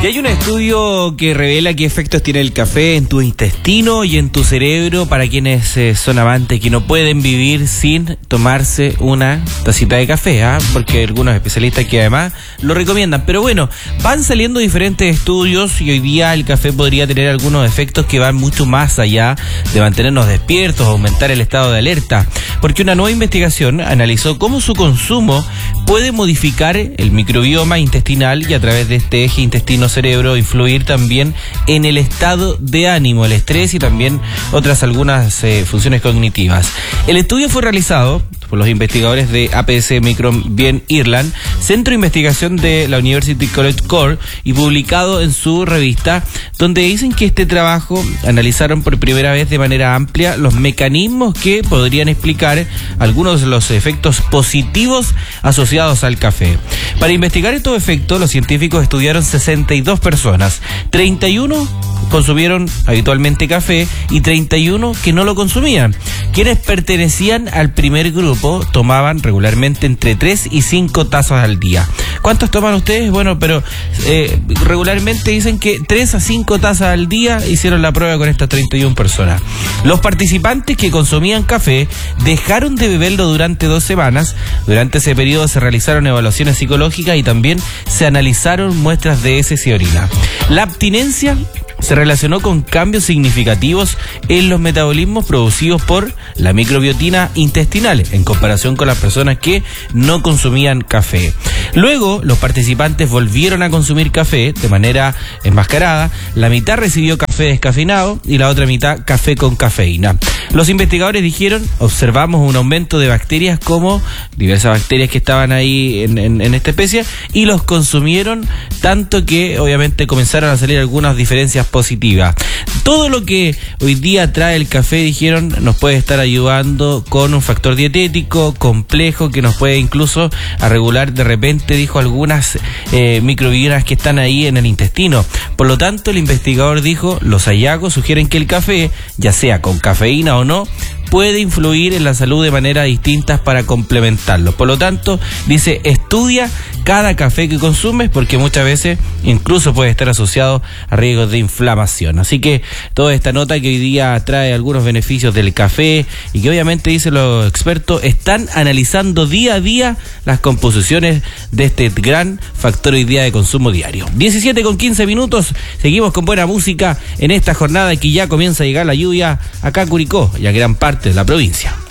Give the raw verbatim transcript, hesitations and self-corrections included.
Y hay un estudio que revela qué efectos tiene el café en tu intestino y en tu cerebro para quienes eh, son amantes que no pueden vivir sin tomarse una tacita de café, ¿eh? Porque hay algunos especialistas que además lo recomiendan. Pero bueno, van saliendo diferentes estudios y hoy día el café podría tener algunos efectos que van mucho más allá de mantenernos despiertos, aumentar el estado de alerta. Porque una nueva investigación analizó cómo su consumo puede modificar el microbioma intestinal y a través de este eje intestino-cerebro influir también en el estado de ánimo, el estrés y también otras algunas eh, funciones cognitivas. El estudio fue realizado por los investigadores de A P S Microbiome Ireland, Centro de Investigación de la University College Cork, y publicado en su revista, donde dicen que este trabajo analizaron por primera vez de manera amplia los mecanismos que podrían explicar algunos de los efectos positivos asociados al café. Para investigar estos efectos, los científicos estudiaron sesenta y dos personas, treinta y uno consumieron habitualmente café y treinta y uno que no lo consumían. Quienes pertenecían al primer grupo tomaban regularmente entre tres y cinco tazas al día. ¿Cuántos toman ustedes? Bueno, pero eh, regularmente dicen que tres a cinco tazas al día. Hicieron la prueba con estas treinta y una personas. Los participantes que consumían café dejaron de beberlo durante dos semanas. Durante ese periodo se realizaron evaluaciones psicológicas y también se analizaron muestras de heces y orina. La abstinencia se relacionó con cambios significativos en los metabolismos producidos por la microbiotina intestinal en comparación con las personas que no consumían café. Luego, los participantes volvieron a consumir café de manera enmascarada. La mitad recibió café descafeinado y la otra mitad café con cafeína. Los investigadores dijeron, observamos un aumento de bacterias como diversas bacterias que estaban ahí en, en, en esta especie y los consumieron tanto que obviamente comenzaron a salir algunas diferencias positivas. Todo lo que hoy día trae el café, dijeron, nos puede estar ayudando con un factor dietético complejo que nos puede incluso a regular de repente, dijo, algunas eh, microbiomas que están ahí en el intestino. Por lo tanto, el investigador dijo, los hallazgos sugieren que el café, ya sea con cafeína o no, puede influir en la salud de manera distintas para complementarlo. Por lo tanto, dice, estudia cada café que consumes porque muchas veces incluso puede estar asociado a riesgos de inflamación. Así que toda esta nota que hoy día trae algunos beneficios del café y que obviamente, dicen los expertos, están analizando día a día las composiciones de este gran factor hoy día de consumo diario. diecisiete con quince minutos, seguimos con buena música en esta jornada que ya comienza a llegar la lluvia acá a Curicó y a gran parte de la provincia.